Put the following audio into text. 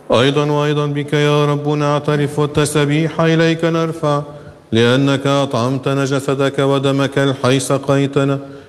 أيضا بك يا رب نعترف والتسبيح إليك نرفع، لأنك أطعمتنا جسدك ودمك الحي سقيتنا،